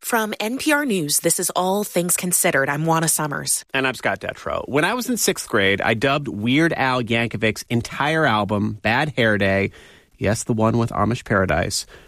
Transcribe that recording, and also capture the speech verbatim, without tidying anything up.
From N P R News, this is All Things Considered. I'm Juana Summers. And I'm Scott Detrow. When I was in sixth grade, I dubbed Weird Al Yankovic's entire album, Bad Hair Day, yes, the one with Amish Paradise,